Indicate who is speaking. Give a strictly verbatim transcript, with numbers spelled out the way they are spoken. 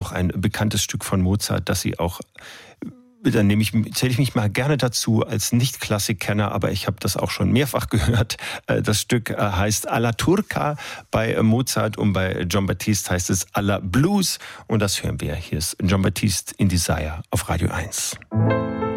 Speaker 1: auch ein bekanntes Stück von Mozart, das Sie auch, da nehme ich, zähle ich mich mal gerne dazu als Nicht-Klassikkenner, aber ich habe das auch schon mehrfach gehört. Das Stück heißt Alla Turca bei Mozart und bei Jean-Baptiste heißt es Alla Blues und das hören wir. Hier ist Jean-Baptiste in Desire auf Radio eins.